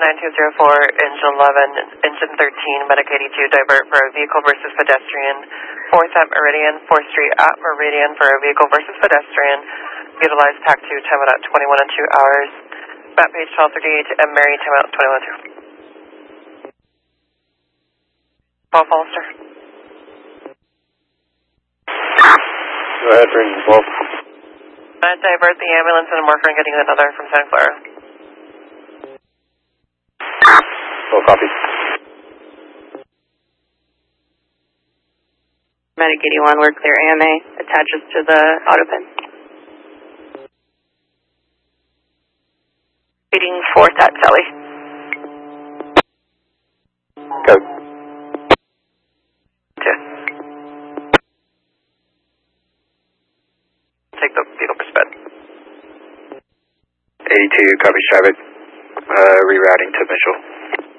engine 11, engine 13, medic 82, divert for a vehicle versus pedestrian. 4th at Meridian, 4th Street at Meridian for a vehicle versus pedestrian. Utilize TAC 2, time out at 21 and 2 hours. Map page 1238 and Mary, time out 21 and 2. Paul Foster. Go ahead, bring 12. Divert the ambulance and morpher and getting another from Santa Clara. Full copy. Medic 81, we're clear AMA, attaches to the auto pin. Meeting 4th at Sally. Go. Take the vehicle for sped. 82, copy traffic. Rerouting to Mitchell.